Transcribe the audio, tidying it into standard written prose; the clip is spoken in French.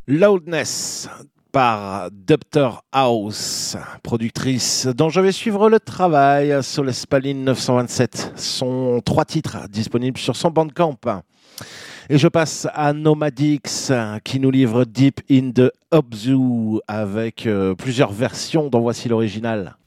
Loudness par Dr House, productrice dont je vais suivre le travail sur le Spaline 927. Sont 3 titres disponibles sur son Bandcamp. Et je passe à Nomadix qui nous livre Deep in the Obzu avec plusieurs versions dont voici l'original.